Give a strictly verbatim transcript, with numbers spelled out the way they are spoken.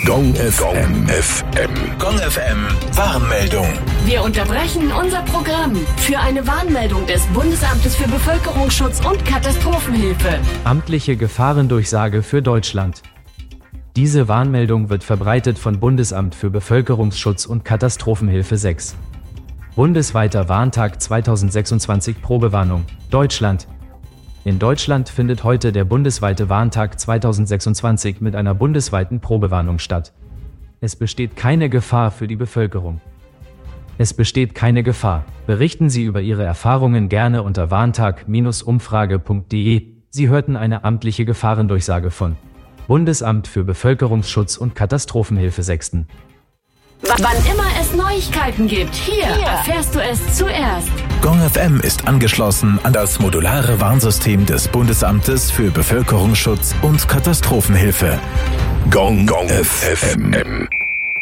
Gong F M. F M. Gong F M. Warnmeldung. Wir unterbrechen unser Programm für eine Warnmeldung des Bundesamtes für Bevölkerungsschutz und Katastrophenhilfe. Amtliche Gefahrendurchsage für Deutschland. Diese Warnmeldung wird verbreitet von Bundesamt für Bevölkerungsschutz und Katastrophenhilfe sechs. Bundesweiter Warntag zweitausendsechsundzwanzig Probewarnung. Deutschland. In Deutschland findet heute der bundesweite Warntag zweitausendsechsundzwanzig mit einer bundesweiten Probewarnung statt. Es besteht keine Gefahr für die Bevölkerung. Es besteht keine Gefahr. Berichten Sie über Ihre Erfahrungen gerne unter warntag Bindestrich umfrage punkt de. Sie hörten eine amtliche Gefahrendurchsage von Bundesamt für Bevölkerungsschutz und Katastrophenhilfe sechs. Wann immer es Neuigkeiten gibt, hier, hier erfährst du es zuerst. Gong F M ist angeschlossen an das modulare Warnsystem des Bundesamtes für Bevölkerungsschutz und Katastrophenhilfe. Gong, Gong F M.